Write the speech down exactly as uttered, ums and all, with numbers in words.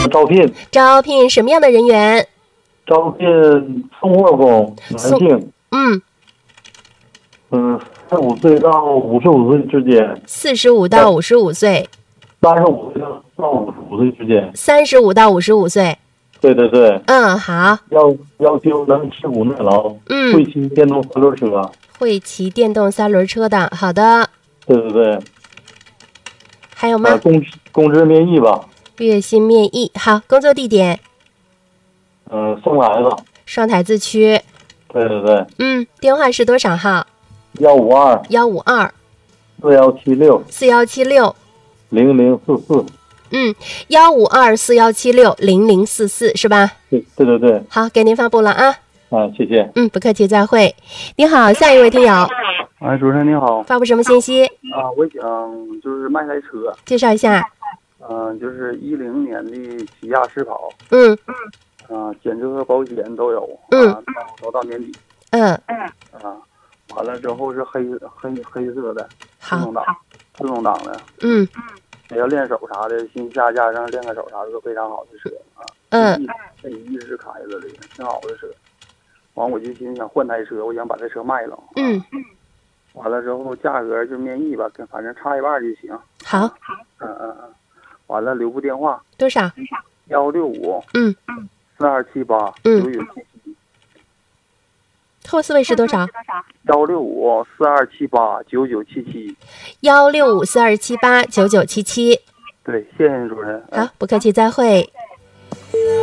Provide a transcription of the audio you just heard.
招聘。 招聘什么样的人员？ 招聘送货工，男性。 嗯。 嗯，四十五岁到五十五岁之间。 四十五到五十五岁。 三十五岁到五十五岁之间。 三十五到五十五岁。 对对对。 嗯，好。 要要求能吃苦耐劳。 嗯。 会骑电动三轮车。 会骑电动三轮车的，好的。 对对对。 还有吗？ 啊、公公职面议吧。 月薪面议，好。工作地点？ 嗯、呃，送孩子。 双台自区。 对对对。 嗯，电话是多少号？ 幺五二。 幺五二。 四幺七六。 四幺七六。 零零四四。 嗯，幺五二四幺七六零零四四是吧？ 对对对对。 好，给您发布了啊。 啊，谢谢。 嗯，不客气，再会。你好，下一位听友。 哎，主持人你好。 发布什么信息？ 啊，我想就是卖台车。 介绍一下。 嗯、呃，就是一零年的起亚狮跑。 嗯。 啊，检测和保险都有。 嗯。 啊，都到年底。 嗯。 啊，完了之后是黑黑黑色的。 好。 自动挡，自动挡的。 嗯。 也要练手啥的，新下架上练个手啥的都非常好的车啊。 嗯。 这一直开着的，挺好的车。完我就寻思想换台车，我想把这车卖了。啊、 嗯。 完了之后价格就面议吧，反正差一半就行。 好。 嗯嗯嗯。完了留部电话。 多少？ 幺六五。 嗯。 四二七八嗯。 九九七七。 后四位是多少？ 幺六五四二七八九九七七。 幺六五四二七八九九七七。 对，谢谢主持人。 好，不客气，再会。